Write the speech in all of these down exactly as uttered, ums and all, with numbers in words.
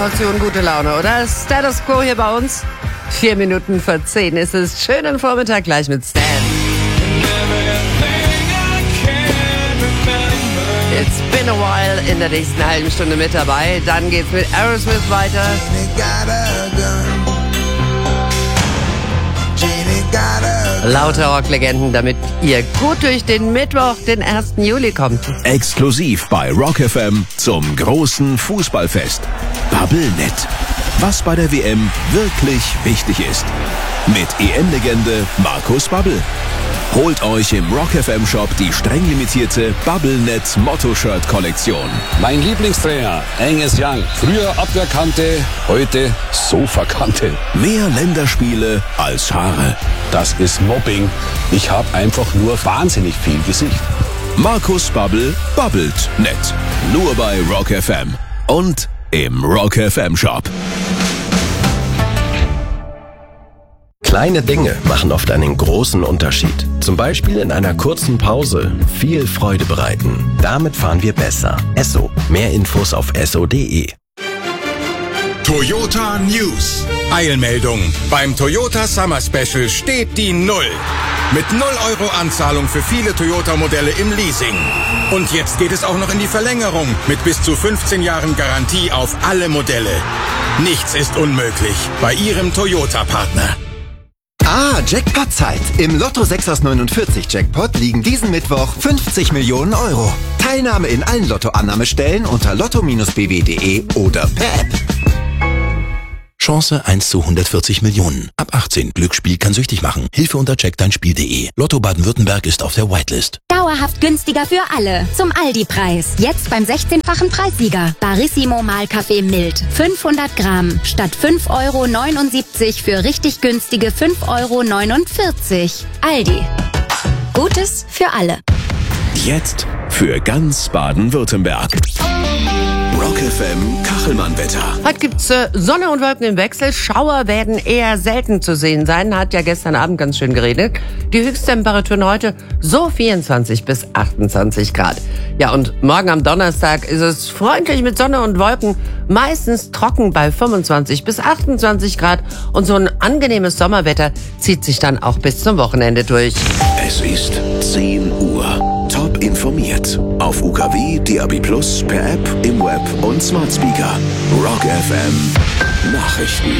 Portion gute Laune, oder? Status Quo hier bei uns. Vier Minuten vor zehn ist es. Schönen Vormittag gleich mit Stan. It's been a while in der nächsten halben Stunde mit dabei. Dann geht's mit Aerosmith weiter. Lauter Rocklegenden, damit ihr gut durch den Mittwoch, den ersten Juli kommt. Exklusiv bei Rock F M zum großen Fußballfest. Bubblenet. Was bei der W M wirklich wichtig ist. Mit E M-Legende Markus Babbel. Holt euch im Rock F M Shop die streng limitierte Bubblenet Motto-Shirt-Kollektion. Mein Lieblingstrainer, Angus Young. Früher Abwehrkante, heute Sofakante. Mehr Länderspiele als Haare. Das ist Mobbing. Ich habe einfach nur wahnsinnig viel Gesicht. Markus Babbel babbelt nett. Nur bei Rock F M. Und im Rock F M Shop. Kleine Dinge machen oft einen großen Unterschied. Zum Beispiel in einer kurzen Pause viel Freude bereiten. Damit fahren wir besser. Esso. Mehr Infos auf esso punkt de. Toyota News. Eilmeldung. Beim Toyota Summer Special steht die Null. Mit null Euro Anzahlung für viele Toyota-Modelle im Leasing. Und jetzt geht es auch noch in die Verlängerung mit bis zu fünfzehn Jahren Garantie auf alle Modelle. Nichts ist unmöglich bei Ihrem Toyota-Partner. Ah, Jackpot-Zeit. Im Lotto sechs aus neunundvierzig Jackpot liegen diesen Mittwoch fünfzig Millionen Euro. Teilnahme in allen Lotto-Annahmestellen unter lotto Bindestrich b w punkt de oder per App. Chance eins zu hundertvierzig Millionen. Ab achtzehn. Glücksspiel kann süchtig machen. Hilfe unter check dein spiel punkt de. Lotto Baden-Württemberg ist auf der Whitelist. Dauerhaft günstiger für alle. Zum Aldi-Preis. Jetzt beim sechzehnfachen Preissieger. Barissimo Mahlkaffee Mild. fünfhundert Gramm. Statt fünf Euro neunundsiebzig für richtig günstige fünf Euro neunundvierzig. Aldi. Gutes für alle. Jetzt für ganz Baden-Württemberg. Rock F M Kachelmann-Wetter. Heute gibt's äh, Sonne und Wolken im Wechsel. Schauer werden eher selten zu sehen sein. Hat ja gestern Abend ganz schön geregnet. Die Höchsttemperaturen heute so vierundzwanzig bis achtundzwanzig Grad. Ja, und morgen am Donnerstag ist es freundlich mit Sonne und Wolken. Meistens trocken bei fünfundzwanzig bis achtundzwanzig Grad. Und so ein angenehmes Sommerwetter zieht sich dann auch bis zum Wochenende durch. Es ist zehn Uhr. Top informiert. Auf U K W, D A B Plus, per App, im Web und Smart Speaker. Rock F M Nachrichten.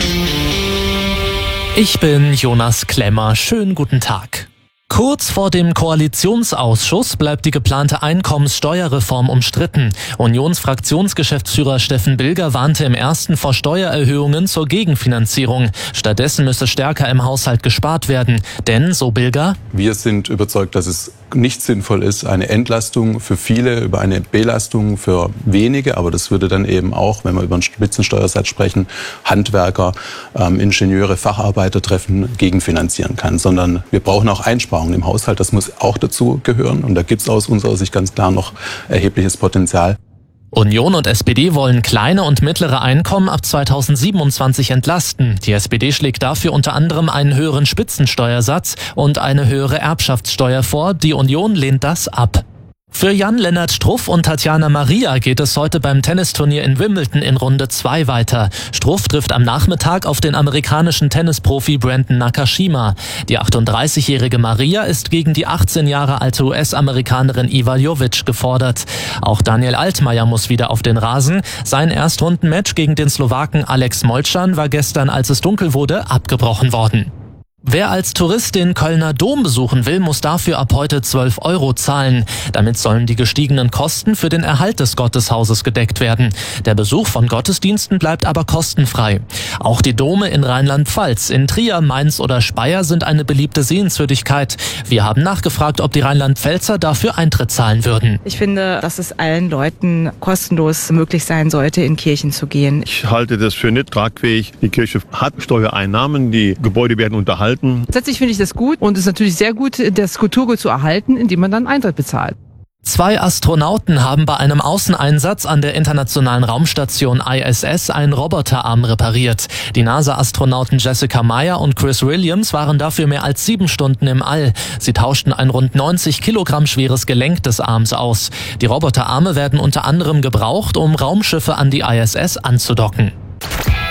Ich bin Jonas Klemmer. Schönen guten Tag. Kurz vor dem Koalitionsausschuss bleibt die geplante Einkommenssteuerreform umstritten. Unionsfraktionsgeschäftsführer Steffen Bilger warnte im ersten vor Steuererhöhungen zur Gegenfinanzierung. Stattdessen müsse stärker im Haushalt gespart werden. Denn, so Bilger, wir sind überzeugt, dass es nicht sinnvoll ist, eine Entlastung für viele über eine Belastung für wenige. Aber das würde dann eben auch, wenn wir über einen Spitzensteuersatz sprechen, Handwerker, ähm, Ingenieure, Facharbeiter treffen, gegenfinanzieren kann. Sondern wir brauchen auch Einsparungen im Haushalt, das muss auch dazu gehören. Und da gibt es aus unserer Sicht ganz klar noch erhebliches Potenzial. Union und S P D wollen kleine und mittlere Einkommen ab zweitausendsiebenundzwanzig entlasten. Die S P D schlägt dafür unter anderem einen höheren Spitzensteuersatz und eine höhere Erbschaftssteuer vor. Die Union lehnt das ab. Für Jan-Lennart Struff und Tatjana Maria geht es heute beim Tennisturnier in Wimbledon in Runde zwei weiter. Struff trifft am Nachmittag auf den amerikanischen Tennisprofi Brandon Nakashima. Die achtunddreißigjährige Maria ist gegen die achtzehn Jahre alte U S-Amerikanerin Iva Jovic gefordert. Auch Daniel Altmaier muss wieder auf den Rasen. Sein Erstrundenmatch gegen den Slowaken Alex Molcan war gestern, als es dunkel wurde, abgebrochen worden. Wer als Tourist den Kölner Dom besuchen will, muss dafür ab heute zwölf Euro zahlen. Damit sollen die gestiegenen Kosten für den Erhalt des Gotteshauses gedeckt werden. Der Besuch von Gottesdiensten bleibt aber kostenfrei. Auch die Dome in Rheinland-Pfalz, in Trier, Mainz oder Speyer sind eine beliebte Sehenswürdigkeit. Wir haben nachgefragt, ob die Rheinland-Pfälzer dafür Eintritt zahlen würden. Ich finde, dass es allen Leuten kostenlos möglich sein sollte, in Kirchen zu gehen. Ich halte das für nicht tragfähig. Die Kirche hat Steuereinnahmen, die Gebäude werden unterhalten. Grundsätzlich finde ich das gut und es ist natürlich sehr gut, das Kulturgut zu erhalten, indem man dann Eintritt bezahlt. Zwei Astronauten haben bei einem Außeneinsatz an der internationalen Raumstation I S S einen Roboterarm repariert. Die NASA-Astronauten Jessica Meyer und Chris Williams waren dafür mehr als sieben Stunden im All. Sie tauschten ein rund neunzig Kilogramm schweres Gelenk des Arms aus. Die Roboterarme werden unter anderem gebraucht, um Raumschiffe an die I S S anzudocken.